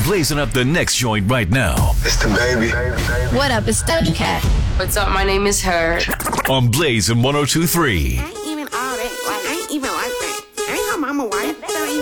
blazing up the next joint right now. It's the baby. What up, it's Doja Cat. What's up? My name is Her. On Blaze and 102.3. I ain't even all that. Like, I ain't even like that. I ain't her mama wife.